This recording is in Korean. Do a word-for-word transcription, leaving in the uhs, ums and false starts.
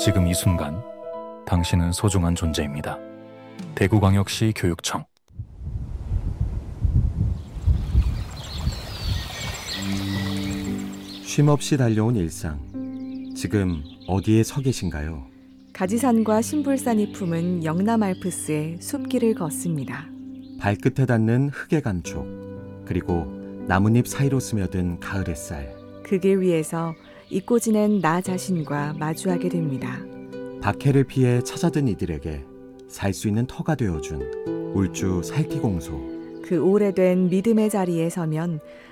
지금 이 순간 당신은 소중한 존재입니다. 대구광역시 교육청. 쉼없이 달려온 일상. 지금 어디에 서 계신가요? 가지산과 신불산이 품은 영남 알프스의 숲길을 걷습니다. 발끝에 닿는 흙의 감촉, 그리고 나뭇잎 사이로 스며든 가을 햇살. 그 길 위에서 잊고 지낸 나 자신과 마주하게 됩니다. 박해를 피해 찾아든 이들에게 살 수 있는 터가 되어준 울주 살기공소. 그 오래된 믿음의 자리에 서면